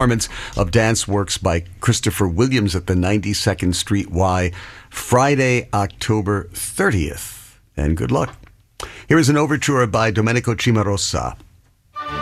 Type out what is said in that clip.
performance of dance works by Christopher Williams at the 92nd Street Y, Friday, October 30th. And good luck. Here is an overture by Domenico Cimarosa.